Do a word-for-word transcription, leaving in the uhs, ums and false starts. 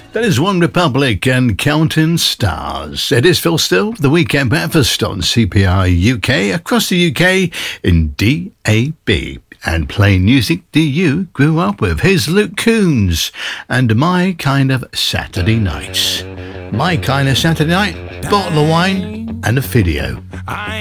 That is One Republic and Counting Stars. It is Phil Still, the Weekend Breakfast on C P R U K, across the U K in D A B. And playing music that you grew up with. Here's Luke Combs and My Kind of Saturday Night. My Kind of Saturday Night, bottle of wine and a video.